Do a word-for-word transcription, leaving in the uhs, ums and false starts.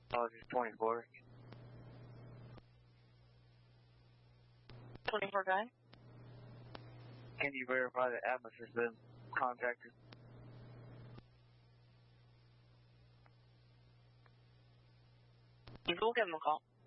Oh, it's just twenty-four. twenty-four guy? Can you verify that Atlas has been contacted? We'll give him a call.